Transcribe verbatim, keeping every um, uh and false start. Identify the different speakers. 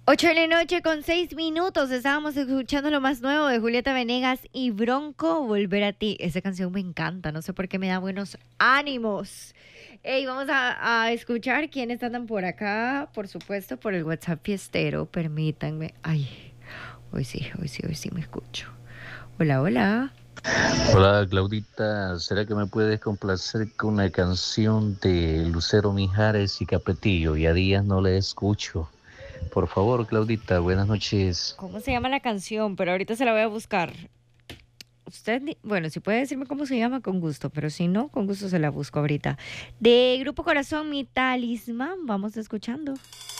Speaker 1: Ocho de la noche con seis minutos. Estábamos escuchando lo más nuevo de Julieta Venegas y Bronco, Volver a ti. Esa canción me encanta, no sé por qué me da buenos ánimos. Ey, vamos a, a escuchar quiénes andan por acá, por supuesto, por el WhatsApp fiestero. Permítanme. Ay, hoy sí, hoy sí, hoy sí me escucho. Hola, hola.
Speaker 2: Hola Claudita, ¿será que me puedes complacer con una canción de Lucero Mijares y Capetillo? Ya días no la escucho. Por favor, Claudita, buenas noches.
Speaker 1: ¿Cómo se llama la canción? Pero ahorita se la voy a buscar. Usted, di- bueno, si puede decirme cómo se llama, con gusto, pero si no, con gusto se la busco ahorita. De Grupo Corazón, Mi Talismán, vamos escuchando.